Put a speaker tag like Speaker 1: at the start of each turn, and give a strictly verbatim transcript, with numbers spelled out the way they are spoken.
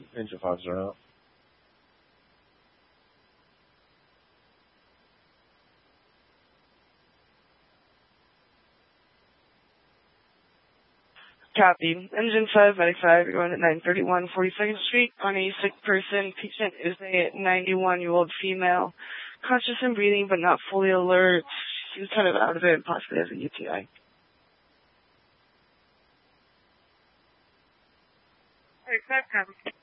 Speaker 1: engine fobs are out.
Speaker 2: Copy. Engine five, Medic five, you're going at nine thirty-one forty-second Street on a sick person. Patient is a ninety-one-year-old female, conscious and breathing but not fully alert. She's kind of out of it, possibly has a U T I.
Speaker 3: Medic five, copy.